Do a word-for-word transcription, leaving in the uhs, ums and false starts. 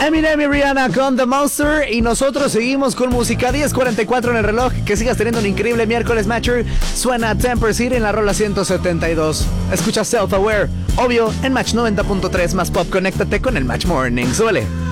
Eminem y Rihanna con The Monster. Y nosotros seguimos con música. diez cuarenta y cuatro en el reloj. Que sigas teniendo un increíble miércoles, Matcher. Suena Temper City en la rola ciento setenta y dos. Escucha Self Aware, obvio, en Match noventa punto tres más pop. Conéctate con el Match Morning. Suele.